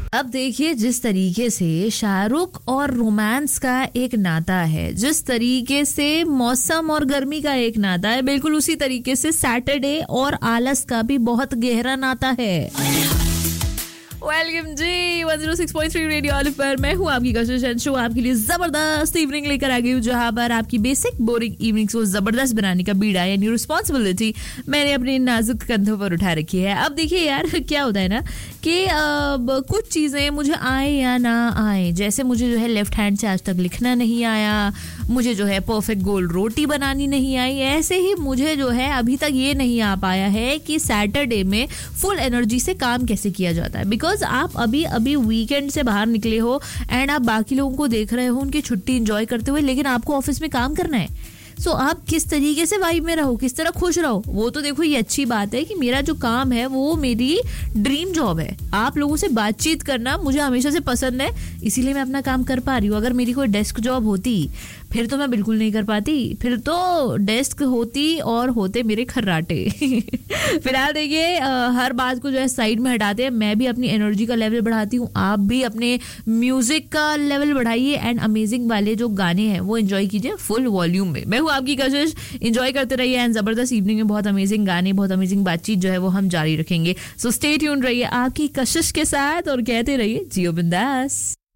अब देखिए, जिस तरीके से शाहरुख और रोमांस का एक नाता है, जिस तरीके से मौसम और गर्मी का एक नाता है, बिल्कुल उसी तरीके से सैटरडे और आलस का भी बहुत गहरा नाता है। वेलकम जी 106.3 रेडियो ऑलिव पर मैं हूँ आपकी कशिश एंड शो आपके लिए जबरदस्त इवनिंग लेकर आ गई हूँ, जहाँ पर आपकी बेसिक बोरिंग इवनिंग्स को जबरदस्त बनाने का बीड़ा यानी रिस्पॉन्सिबिलिटी मैंने अपने नाजुक कंधों पर उठा रखी है। अब देखिए यार, क्या होता है ना कि कुछ चीजें मुझे आए या ना आए, जैसे मुझे जो है लेफ्ट हैंड से आज तक लिखना नहीं आया, मुझे जो है परफेक्ट गोल रोटी बनानी नहीं आई, ऐसे ही मुझे जो है अभी तक ये नहीं आ पाया है कि सैटरडे में फुल एनर्जी से काम कैसे किया जाता है। बिकॉज आप अभी अभी वीकेंड से बाहर निकले हो एंड आप बाकी लोगों को देख रहे हो उनकी छुट्टी एंजॉय करते हुए, लेकिन आपको ऑफिस में काम करना है। सो आप किस तरीके से वाइब में रहो, किस तरह खुश रहो, वो तो देखो ये अच्छी बात है कि मेरा जो काम है वो मेरी ड्रीम जॉब है। आप लोगों से बातचीत करना मुझे हमेशा से पसंद है, इसीलिए मैं अपना काम कर पा रही हूँ। अगर मेरी कोई डेस्क जॉब होती फिर तो मैं बिल्कुल नहीं कर पाती, फिर तो डेस्क होती और होते मेरे खर्राटे। फिलहाल देखिए, हर बात को जो है साइड में हटाते हैं, मैं भी अपनी एनर्जी का लेवल बढ़ाती हूँ, आप भी अपने म्यूजिक का लेवल बढ़ाइए एंड अमेजिंग वाले जो गाने हैं वो एंजॉय कीजिए फुल वॉल्यूम में। मैं हूँ आपकी कशिश, एंजॉय करते रहिए एंड जबरदस्त इवनिंग में बहुत अमेजिंग गाने, बहुत अमेजिंग बातचीत जो है वो हम जारी रखेंगे। सो स्टे ट्यून्ड रहिए आपकी कशिश के साथ और कहते रहिए जियो बिंदास।